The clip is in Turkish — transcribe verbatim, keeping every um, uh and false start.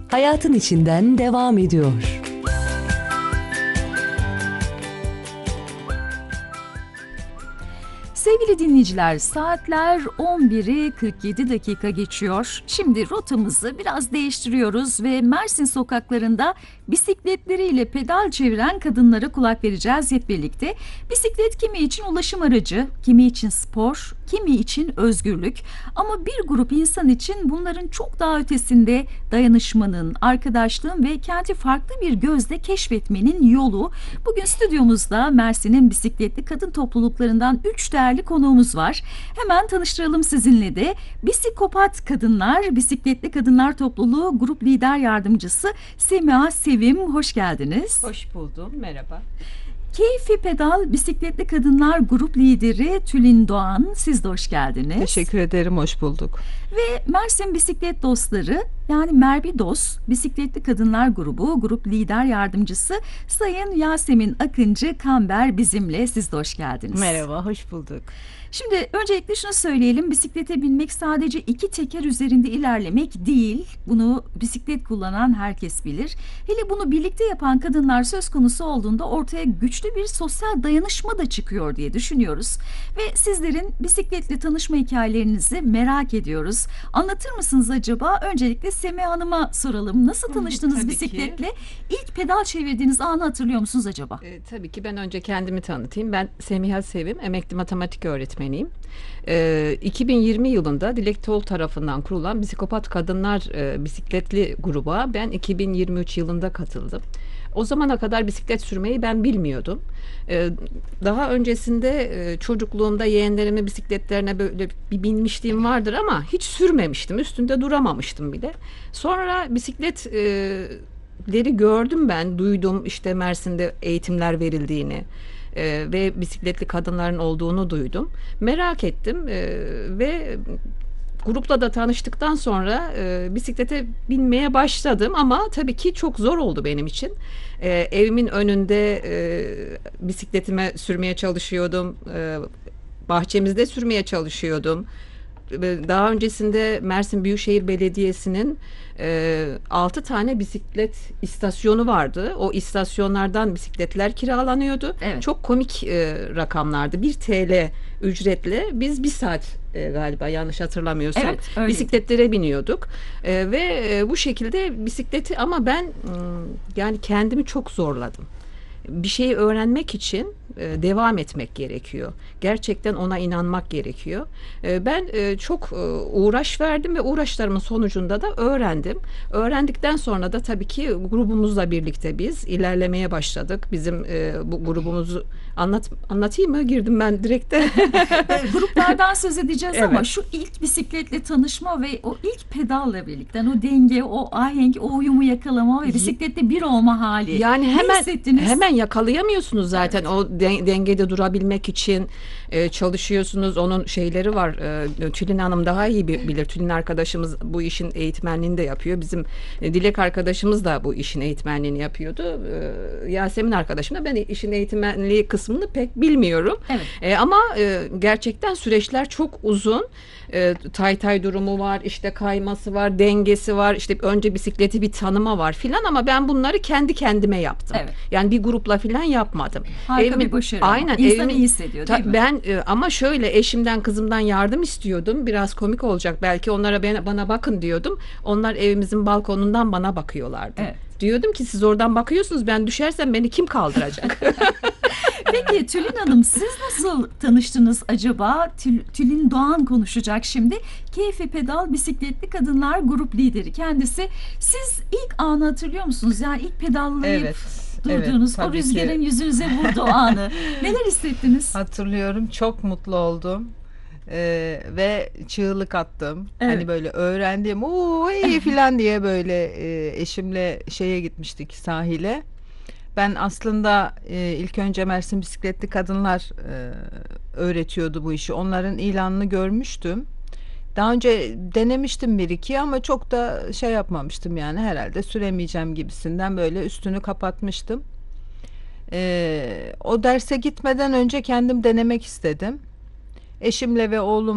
hayatın içinden devam ediyor. Sevgili dinleyiciler, saatler on biri kırk yedi dakika geçiyor. Şimdi rotamızı biraz değiştiriyoruz ve Mersin sokaklarında bisikletleriyle pedal çeviren kadınlara kulak vereceğiz hep birlikte. Bisiklet kimi için ulaşım aracı, kimi için spor, kimi için özgürlük. Ama bir grup insan için bunların çok daha ötesinde dayanışmanın, arkadaşlığın ve kenti farklı bir gözle keşfetmenin yolu. Bugün stüdyomuzda Mersin'in bisikletli kadın topluluklarından üç değerli konuğumuz var. Hemen tanıştıralım sizinle de. Bisikopat Kadınlar, Bisikletli Kadınlar Topluluğu Grup Lider Yardımcısı Semiha Sevim, hoş geldiniz. Hoş buldum, merhaba. Keyfi Pedal Bisikletli Kadınlar Grup Lideri Tülin Doğan, siz de hoş geldiniz. Teşekkür ederim, hoş bulduk. Ve Mersin Bisiklet Dostları, yani Merbidos Bisikletli Kadınlar Grubu Grup Lider Yardımcısı Sayın Yasemin Akıncı Kamber bizimle, siz de hoş geldiniz. Merhaba, hoş bulduk. Şimdi öncelikle şunu söyleyelim, bisiklete binmek sadece iki teker üzerinde ilerlemek değil. Bunu bisiklet kullanan herkes bilir. Hele bunu birlikte yapan kadınlar söz konusu olduğunda ortaya güçlü bir sosyal dayanışma da çıkıyor diye düşünüyoruz. Ve sizlerin bisikletle tanışma hikayelerinizi merak ediyoruz. Anlatır mısınız acaba? Öncelikle Semiha Hanım'a soralım. Nasıl tanıştınız Tabii bisikletle? ki. İlk pedal çevirdiğiniz anı hatırlıyor musunuz acaba? Ee, tabii ki ben önce kendimi tanıtayım. Ben Semiha Sevim, emekli matematik öğretmeniyim. Ee, iki bin yirmi yılında Dilek Tol tarafından kurulan Bisikopat Kadınlar e, bisikletli gruba ben iki bin yirmi üç yılında katıldım. O zamana kadar bisiklet sürmeyi ben bilmiyordum. Ee, daha öncesinde e, çocukluğumda yeğenlerimin bisikletlerine böyle bir binmişliğim vardır ama hiç sürmemiştim. Üstünde duramamıştım bile. Sonra bisiklet e, leri gördüm ben, duydum işte Mersin'de eğitimler verildiğini e, ve bisikletli kadınların olduğunu duydum. Merak ettim e, ve grupla da tanıştıktan sonra e, bisiklete binmeye başladım ama tabii ki çok zor oldu benim için. E, evimin önünde e, bisikletime sürmeye çalışıyordum. E, bahçemizde sürmeye çalışıyordum. Daha öncesinde Mersin Büyükşehir Belediyesi'nin e, altı tane bisiklet istasyonu vardı. O istasyonlardan bisikletler kiralanıyordu. Evet. Çok komik e, rakamlardı. bir TL ücretle biz bir saat e, galiba yanlış hatırlamıyorsam Evet, öyleydi. bisikletlere biniyorduk. E, ve e, bu şekilde bisikleti ama ben m, yani kendimi çok zorladım. Bir şeyi öğrenmek için e, devam etmek gerekiyor. Gerçekten ona inanmak gerekiyor. E, ben e, çok e, uğraş verdim ve uğraşlarımın sonucunda da öğrendim. Öğrendikten sonra da tabii ki grubumuzla birlikte biz ilerlemeye başladık. Bizim e, bu grubumuzu anlat anlatayım mı? Girdim ben direkt de. Gruplardan söz edeceğiz Evet. ama şu ilk bisikletle tanışma ve o ilk pedalla birlikte o denge, o ahenk, o uyumu yakalama ve bisikletle bir olma hali. Yani Ne hemen hissettiniz? hemen yakalayamıyorsunuz zaten. O den- dengede durabilmek için e, çalışıyorsunuz. Onun şeyleri var. E, Tülin Hanım daha iyi bi- bilir. Tülin arkadaşımız bu işin eğitmenliğini de yapıyor. Bizim e, Dilek arkadaşımız da bu işin eğitmenliğini yapıyordu. E, Yasemin arkadaşım da, ben işin eğitmenliği kısmını pek bilmiyorum. Evet. E, ama e, gerçekten süreçler çok uzun. E, tay tay durumu var, işte kayması var, dengesi var, işte önce bisikleti bir tanıma var filan ama ben bunları kendi kendime yaptım. Evet. Yani bir grupla filan yapmadım. Harika Evimin- bir başarı ama. Aynen. İnsan evimin- iyi hissediyor değil Ta- mi? Ben e, ama şöyle eşimden kızımdan yardım istiyordum. Biraz komik olacak belki, onlara bana, bana bakın diyordum. Onlar evimizin balkonundan bana bakıyorlardı. Evet. Diyordum ki siz oradan bakıyorsunuz, ben düşersem beni kim kaldıracak? Peki Tülin Hanım, siz nasıl tanıştınız acaba? Tül- Tülin Doğan konuşacak şimdi. Keyfi Pedal Bisikletli Kadınlar Grup Lideri kendisi. Siz ilk anı hatırlıyor musunuz? Yani ilk pedallayıp Evet, durduğunuz, evet, o tabii rüzgarın ki. yüzünüze vurduğu anı. Neler hissettiniz? Hatırlıyorum, çok mutlu oldum. Ee, ve çığlık attım. Evet. Hani böyle öğrendim, ooo iyi filan diye böyle e, eşimle şeye gitmiştik, sahile. Ben aslında e, ilk önce Mersin Bisikletli Kadınlar e, öğretiyordu bu işi. Onların ilanını görmüştüm. Daha önce denemiştim bir iki ama çok da şey yapmamıştım, yani herhalde süremeyeceğim gibisinden böyle üstünü kapatmıştım. Ee, o derse gitmeden önce kendim denemek istedim. Eşimle ve oğlum